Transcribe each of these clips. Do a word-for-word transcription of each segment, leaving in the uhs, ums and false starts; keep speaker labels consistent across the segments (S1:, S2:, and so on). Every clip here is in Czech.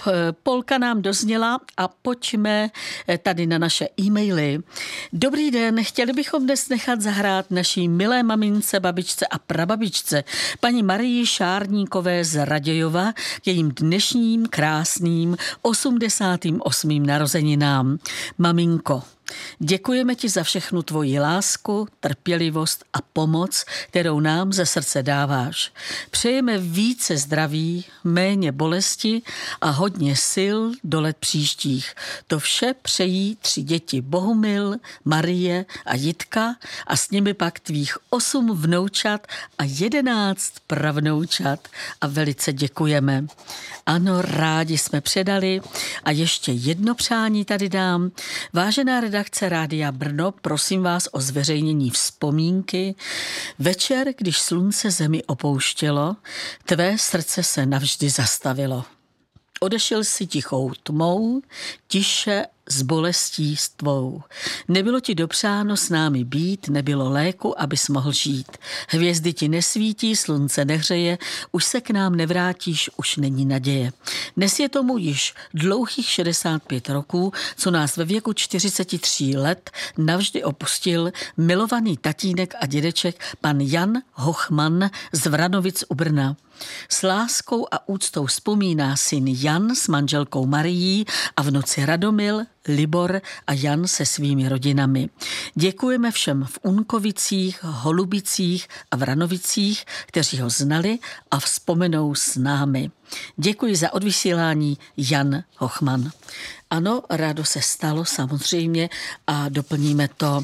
S1: polka nám dozněla a pojďme tady na naše e-maily. Dobrý den, chtěli bychom dnes nechat zahrát naší milé mamince, babičce a prababičce, paní Marii Šárníkové z Radějova, k jejím dnešním krásným osmdesátým osmým narozeninám. Maminko, děkujeme ti za všechnu tvoji lásku, trpělivost a pomoc, kterou nám ze srdce dáváš. Přejeme více zdraví, méně bolesti a hodně sil do let příštích. To vše přejí tři děti Bohumil, Marie a Jitka a s nimi pak tvých osm vnoučat a jedenáct pravnoučat a velice děkujeme. Ano, rádi jsme předali a ještě jedno přání tady dám. Vážená redakce Rádia Brno, prosím vás o zveřejnění vzpomínky. Večer, když slunce zemi opouštělo, tvé srdce se navždy zastavilo. Odešel si tichou tmou, tiše s bolestí s tvou. Nebylo ti dopřáno s námi být, nebylo léku, abys mohl žít. Hvězdy ti nesvítí, slunce nehřeje, už se k nám nevrátíš, už není naděje. Dnes je tomu již dlouhých šedesát pět roků, co nás ve věku čtyřicet tři let navždy opustil milovaný tatínek a dědeček pan Jan Hochman z Vranovic u Brna. S láskou a úctou vzpomíná syn Jan s manželkou Marií a vnuci Radomil, Libor a Jan se svými rodinami. Děkujeme všem v Unkovicích, Holubicích a Vranovicích, kteří ho znali a vzpomenou s námi. Děkuji za odvysílání, Jan Hochman. Ano, rádo se stalo samozřejmě a doplníme to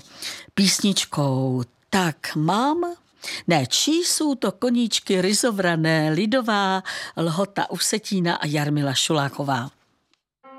S1: písničkou Tak mám. Ne, čí jsou to koníčky ryzovrané, Lidová, Lhota Usetína a Jarmila Šuláková.